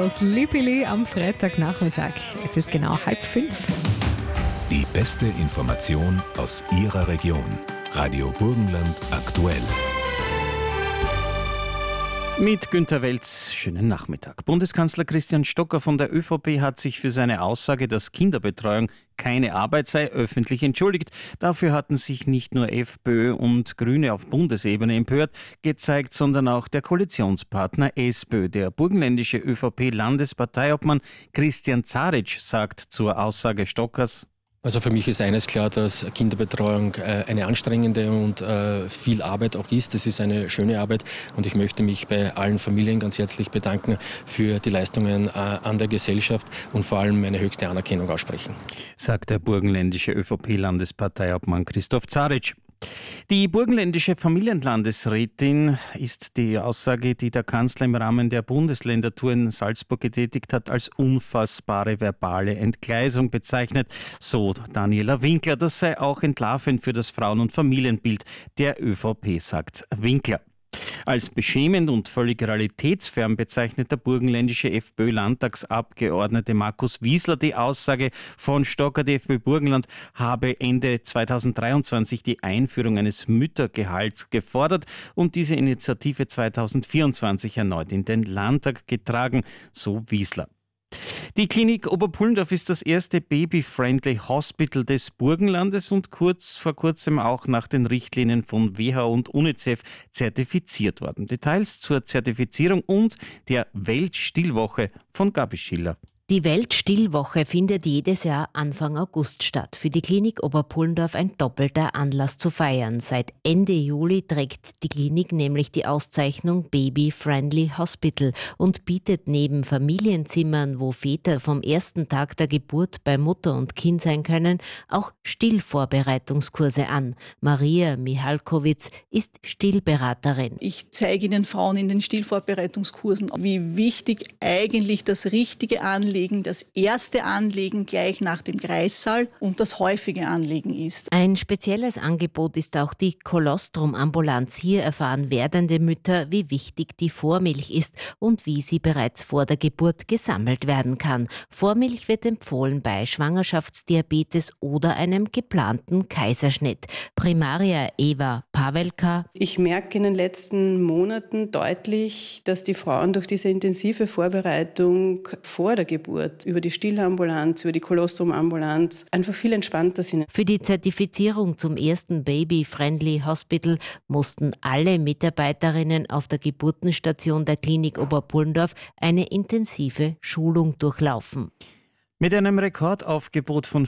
Lipili am Freitagnachmittag. Es ist genau 4:30. Die beste Information aus Ihrer Region. Radio Burgenland aktuell. Mit Günter Welz, schönen Nachmittag. Bundeskanzler Christian Stocker von der ÖVP hat sich für seine Aussage, dass Kinderbetreuung keine Arbeit sei, öffentlich entschuldigt. Dafür hatten sich nicht nur FPÖ und Grüne auf Bundesebene empört gezeigt, sondern auch der Koalitionspartner SPÖ. Der burgenländische ÖVP-Landesparteiobmann Christian Zaric sagt zur Aussage Stockers: Also für mich ist eines klar, dass Kinderbetreuung eine anstrengende und viel Arbeit auch ist. Es ist eine schöne Arbeit und ich möchte mich bei allen Familien ganz herzlich bedanken für die Leistungen an der Gesellschaft und vor allem meine höchste Anerkennung aussprechen. Sagt der burgenländische ÖVP-Landesparteiobmann Christoph Zaric. Die burgenländische Familienlandesrätin ist die Aussage, die der Kanzler im Rahmen der Bundesländertour in Salzburg getätigt hat, als unfassbare verbale Entgleisung bezeichnet. So Daniela Winkler. Das sei auch entlarvend für das Frauen- und Familienbild der ÖVP, sagt Winkler. Als beschämend und völlig realitätsfern bezeichnet der burgenländische FPÖ-Landtagsabgeordnete Markus Wiesler die Aussage von Stocker. Die FPÖ Burgenland habe Ende 2023 die Einführung eines Müttergehalts gefordert und diese Initiative 2024 erneut in den Landtag getragen, so Wiesler. Die Klinik Oberpullendorf ist das erste Baby-Friendly Hospital des Burgenlandes und vor kurzem auch nach den Richtlinien von WHO und UNICEF zertifiziert worden. Details zur Zertifizierung und der Weltstillwoche von Gabi Schiller. Die Weltstillwoche findet jedes Jahr Anfang August statt. Für die Klinik Oberpullendorf ein doppelter Anlass zu feiern. Seit Ende Juli trägt die Klinik nämlich die Auszeichnung Baby Friendly Hospital und bietet neben Familienzimmern, wo Väter vom ersten Tag der Geburt bei Mutter und Kind sein können, auch Stillvorbereitungskurse an. Maria Michalkowitz ist Stillberaterin. Ich zeige den Frauen in den Stillvorbereitungskursen, wie wichtig eigentlich das richtige Anlegen, das erste Anlegen gleich nach dem Kreissaal und das häufige Anlegen ist. Ein spezielles Angebot ist auch die Kolostrum-Ambulanz. Hier erfahren werdende Mütter, wie wichtig die Vormilch ist und wie sie bereits vor der Geburt gesammelt werden kann. Vormilch wird empfohlen bei Schwangerschaftsdiabetes oder einem geplanten Kaiserschnitt. Primaria Eva Pavelka: Ich merke in den letzten Monaten deutlich, dass die Frauen durch diese intensive Vorbereitung vor der Geburt, über die Stillambulanz, über die Kolostrum-Ambulanz einfach viel entspannter sind. Für die Zertifizierung zum ersten Baby-Friendly Hospital mussten alle Mitarbeiterinnen auf der Geburtenstation der Klinik Oberpullendorf eine intensive Schulung durchlaufen. Mit einem Rekordaufgebot von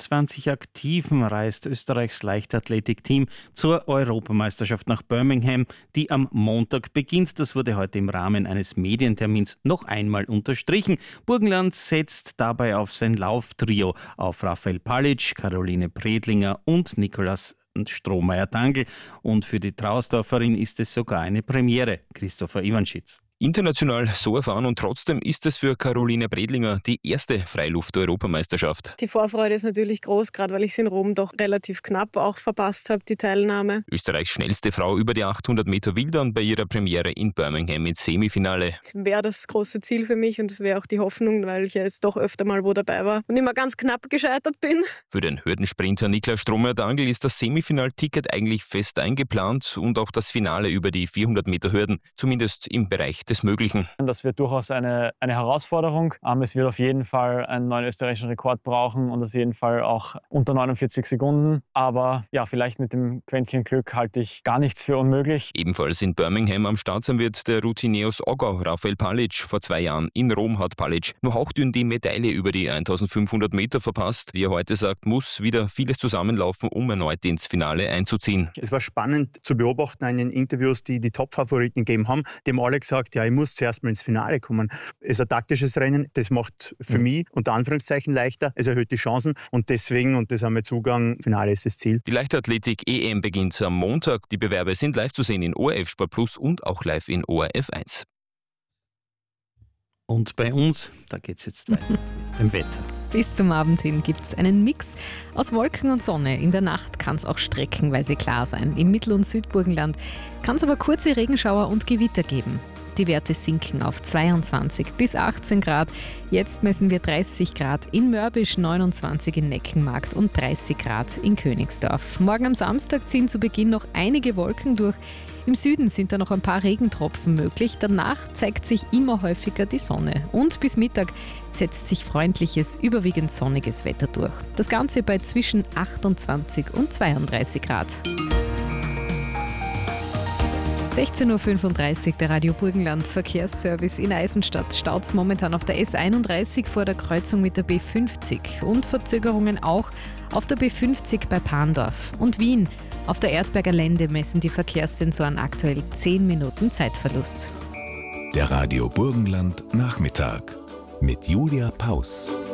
24 Aktiven reist Österreichs Leichtathletikteam zur Europameisterschaft nach Birmingham, die am Montag beginnt. Das wurde heute im Rahmen eines Medientermins noch einmal unterstrichen. Burgenland setzt dabei auf sein Lauftrio, auf Raphael Palic, Caroline Bredlinger und Nikolaus Strohmeier-Dangl. Und für die Trausdorferin ist es sogar eine Premiere. Christopher Iwanschitz. International so erfahren und trotzdem ist es für Caroline Bredlinger die erste Freiluft-Europameisterschaft. Die Vorfreude ist natürlich groß, gerade weil ich es in Rom doch relativ knapp auch verpasst habe, die Teilnahme. Österreichs schnellste Frau über die 800 Meter Wildern bei ihrer Premiere in Birmingham ins Semifinale. Das wäre das große Ziel für mich und das wäre auch die Hoffnung, weil ich ja jetzt doch öfter mal wo dabei war und immer ganz knapp gescheitert bin. Für den Hürdensprinter Nikolaus Strohmeier-Dangl ist das Semifinalticket eigentlich fest eingeplant und auch das Finale über die 400 Meter Hürden, zumindest im Bereich des Möglichen. Das wird durchaus eine Herausforderung. Es wird auf jeden Fall einen neuen österreichischen Rekord brauchen und auf jeden Fall auch unter 49 Sekunden. Aber ja, vielleicht mit dem Quäntchen Glück halte ich gar nichts für unmöglich. Ebenfalls in Birmingham am Start sein wird der Routinier aus Aargau, Raphael Palic. Vor 2 Jahren in Rom hat Palic nur hauchdünn die Medaille über die 1500 Meter verpasst. Wie er heute sagt, muss wieder vieles zusammenlaufen, um erneut ins Finale einzuziehen. Es war spannend zu beobachten in den Interviews, die die Top-Favoriten gegeben haben. Die haben alle gesagt, ja, ich muss zuerst mal ins Finale kommen. Es ist ein taktisches Rennen, das macht für mich unter Anführungszeichen leichter, es erhöht die Chancen und deswegen, und das haben wir Zugang, Finale ist das Ziel. Die Leichtathletik-EM beginnt am Montag. Die Bewerbe sind live zu sehen in ORF Sport Plus und auch live in ORF 1. Und bei uns, da geht es jetzt weiter mit dem Wetter. Bis zum Abend hin gibt es einen Mix aus Wolken und Sonne. In der Nacht kann es auch streckenweise klar sein. Im Mittel- und Südburgenland kann es aber kurze Regenschauer und Gewitter geben. Die Werte sinken auf 22 bis 18 Grad. Jetzt messen wir 30 Grad in Mörbisch, 29 in Neckenmarkt und 30 Grad in Königsdorf. Morgen am Samstag ziehen zu Beginn noch einige Wolken durch. Im Süden sind da noch ein paar Regentropfen möglich. Danach zeigt sich immer häufiger die Sonne. Und bis Mittag setzt sich freundliches, überwiegend sonniges Wetter durch. Das Ganze bei zwischen 28 und 32 Grad. 16.35 Uhr, der Radio Burgenland Verkehrsservice in Eisenstadt. Staut's momentan auf der S31 vor der Kreuzung mit der B50 und Verzögerungen auch auf der B50 bei Pandorf. Und Wien. Auf der Erzberger Lände messen die Verkehrssensoren aktuell 10 Minuten Zeitverlust. Der Radio Burgenland Nachmittag mit Julia Paus.